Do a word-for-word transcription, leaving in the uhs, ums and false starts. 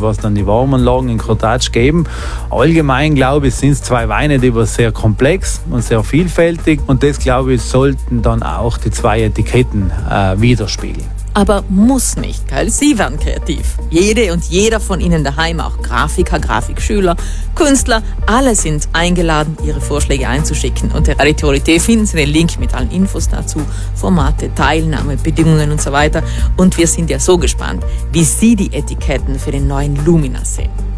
was dann die Warmanlagen in Cottage geben. Allgemein, glaube ich, sind es zwei Weine, die waren sehr komplex und sehr vielfältig. Und das, glaube ich, sollten dann auch die zwei Etiketten äh, widerspiegeln. Aber muss nicht, gell? Sie werden kreativ. Jede und jeder von Ihnen daheim, auch Grafiker, Grafikschüler, Künstler, alle sind eingeladen, ihre Vorschläge einzuschicken. Unter Radioqualität finden Sie den Link mit allen Infos dazu, Formate, Teilnahme, Bedingungen und so weiter. Und wir sind ja so gespannt, wie Sie die Etiketten für den neuen Lumina sehen.